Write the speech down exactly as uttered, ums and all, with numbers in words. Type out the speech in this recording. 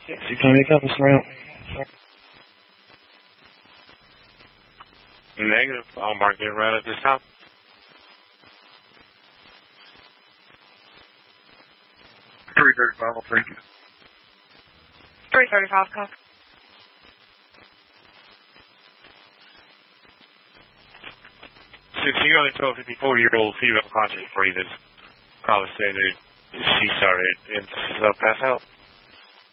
six hundred compass route. Negative. I'll mark it right at this time. three thirty-five, I'll take it. three thirty-five, copy. Since you're only twelve fifty-four-year-old female conscious breathing, probably say that she started in self pass out.